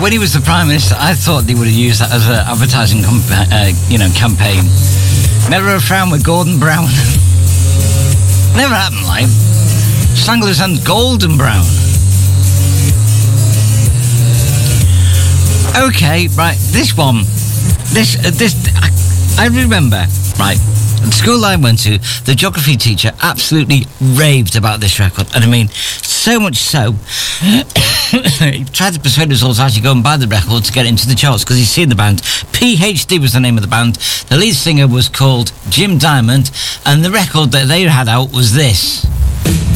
when he was the Prime Minister, I thought they would have used that as an advertising campaign. Never a frown with Gordon Brown. Never happened, like. Stranglers and Golden Brown. Okay, right, this one. I remember, right, the school I went to, the geography teacher absolutely raved about this record. And I mean, so much so, he tried to persuade us all to actually go and buy the record to get it into the charts because he's seen the band. PhD was the name of the band. The lead singer was called Jim Diamond, and the record that they had out was this.